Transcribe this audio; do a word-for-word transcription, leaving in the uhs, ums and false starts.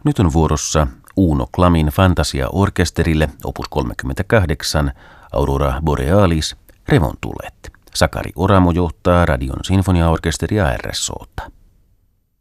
Nyt on vuorossa Uno Klamin Fantasia-orkesterille opus kolmekymmentäkahdeksan Aurora Borealis revontulet. Sakari Oramo johtaa Radion sinfoniaorkesteria R S O:ta.